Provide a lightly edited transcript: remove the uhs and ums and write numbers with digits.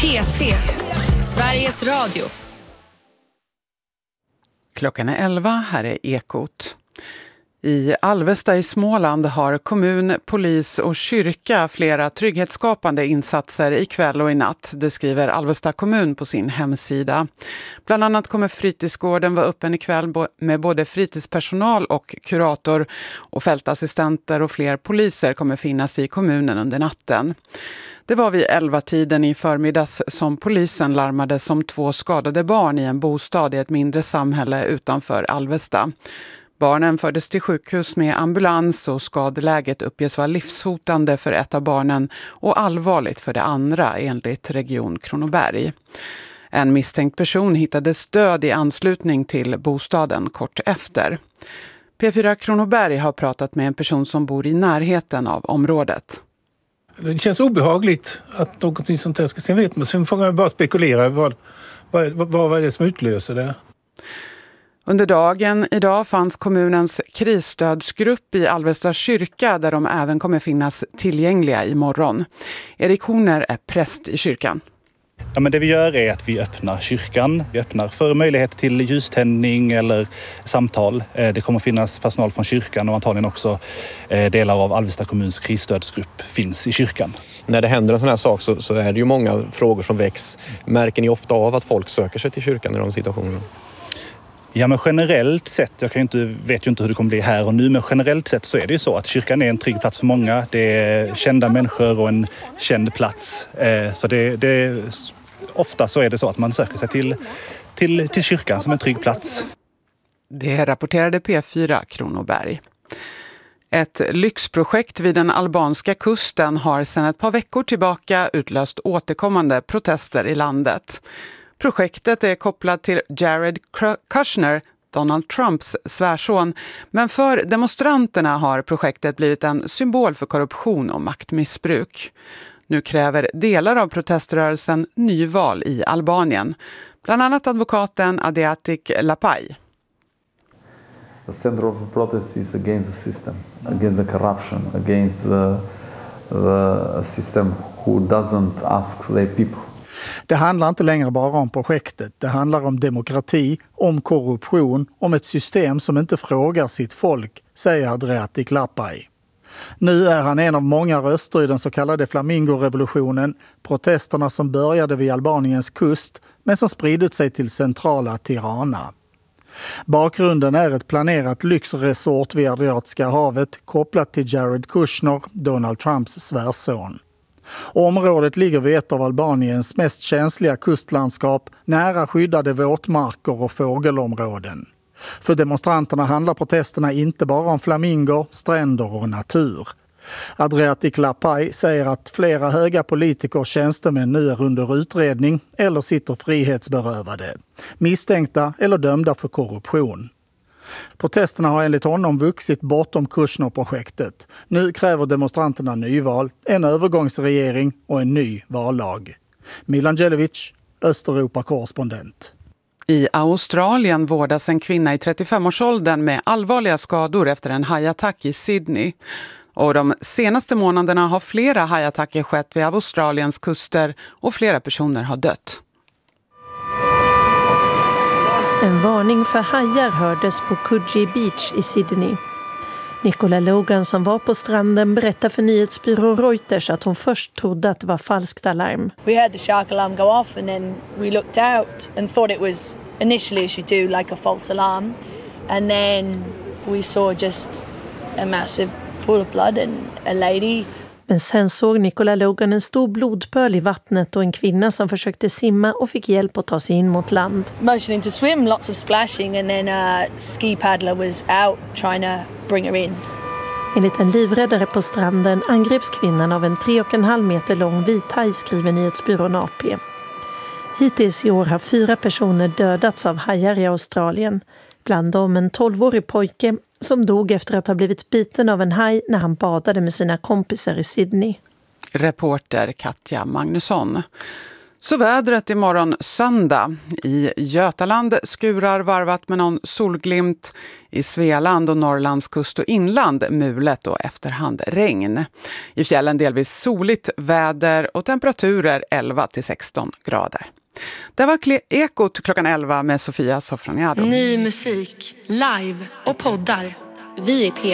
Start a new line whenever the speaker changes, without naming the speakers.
P3, Sveriges Radio.
Klockan är 11, här är Ekot. I Alvesta i Småland har kommun, polis och kyrka flera trygghetsskapande insatser ikväll och i natt. Det skriver Alvesta kommun på sin hemsida. Bland annat kommer fritidsgården vara öppen ikväll med både fritidspersonal och kurator. Och fältassistenter och fler poliser kommer finnas i kommunen under natten. Det var vid 11-tiden i förmiddags som polisen larmades om 2 skadade barn i en bostad i ett mindre samhälle utanför Alvesta. Barnen fördes till sjukhus med ambulans och skadeläget uppges vara livshotande för ett av barnen och allvarligt för det andra enligt Region Kronoberg. En misstänkt person hittades död i anslutning till bostaden kort efter. P4 Kronoberg har pratat med en person som bor i närheten av området.
Det känns obehagligt att någonting sånt här ska se ut, men sen får man bara spekulera vad är det som utlöser det.
Under dagen idag fanns kommunens krisstödsgrupp i Alvesta kyrka där de även kommer finnas tillgängliga imorgon. Erik Horner är präst i kyrkan.
Ja, men det vi gör är att vi öppnar kyrkan. Vi öppnar för möjlighet till ljuständning eller samtal. Det kommer finnas personal från kyrkan och antagligen också delar av Alvesta kommuns krisstödsgrupp finns i kyrkan.
När det händer en sån här sak så är det ju många frågor som väcks. Märker ni ofta av att folk söker sig till kyrkan i de situationerna?
Ja, men generellt sett, vet ju inte hur det kommer bli här och nu, men generellt sett så är det ju så att kyrkan är en trygg plats för många. Det är kända människor och en känd plats. Så ofta så är det så att man söker sig till kyrkan som en trygg plats.
Det rapporterade P4 Kronoberg. Ett lyxprojekt vid den albanska kusten har sedan ett par veckor tillbaka utlöst återkommande protester i landet. Projektet är kopplat till Jared Kushner, Donald Trumps svärson, men för demonstranterna har projektet blivit en symbol för korruption och maktmissbruk. Nu kräver delar av proteströrelsen nyval i Albanien, bland annat advokaten Adriatic Lapaj.
The center of the protest is against the system, against the corruption, against the system who doesn't ask their people.
Det handlar inte längre bara om projektet. Det handlar om demokrati, om korruption, om ett system som inte frågar sitt folk, säger Adriatic Lapaj. Nu är han en av många röster i den så kallade Flamingo-revolutionen, protesterna som började vid Albaniens kust men som spridit sig till centrala Tirana. Bakgrunden är ett planerat lyxresort vid Adriatiska havet kopplat till Jared Kushner, Donald Trumps svärson. Området ligger vid ett av Albaniens mest känsliga kustlandskap, nära skyddade våtmarker och fågelområden. För demonstranterna handlar protesterna inte bara om flamingo, stränder och natur. Adriatic Lapaj säger att flera höga politiker och tjänstemän nu är under utredning eller sitter frihetsberövade, misstänkta eller dömda för korruption. Protesterna har enligt honom vuxit bortom Kushner-projektet. Nu kräver demonstranterna nyval, en övergångsregering och en ny vallag. Milan Djelevic, Östeuropa-korrespondent.
I Australien vårdas en kvinna i 35-årsåldern med allvarliga skador efter en hajattack i Sydney. Och de senaste månaderna har flera hajattacker skett vid Australiens kuster och flera personer har dött.
En varning för hajar hördes på Coogee Beach i Sydney. Nicola Logan som var på stranden berättar för nyhetsbyrå Reuters att hon först trodde att det var falskt alarm.
We heard the shark alarm go off and then we looked out and thought it was initially, as you do, like a false alarm. And then we saw just a massive pool of blood and a lady.
Men sen såg Nicola Logan en stor blodpöl i vattnet och en kvinna som försökte simma och fick hjälp att ta sig in mot land.
Motioning to swim, lots of splashing, and then a ski paddler was out trying to bring her in.
Enligt en livräddare på stranden angreps kvinnan av en 3,5 meter lång vithaj, skriver nyhetsbyrån AP. Hittills i år har 4 personer dödats av hajar i Australien. Bland dem en 12-årig pojke som dog efter att ha blivit biten av en haj när han badade med sina kompisar i Sydney.
Reporter Katja Magnusson. Så vädret imorgon söndag. I Götaland skurar varvat med någon solglimt. I Svealand och Norrlands kust och inland mulet och efterhand regn. I fjällen delvis soligt väder och temperaturer 11-16 grader. Det var Ekot klockan 11 med Sofia Sofroniado.
Ny musik, live och poddar. Vi är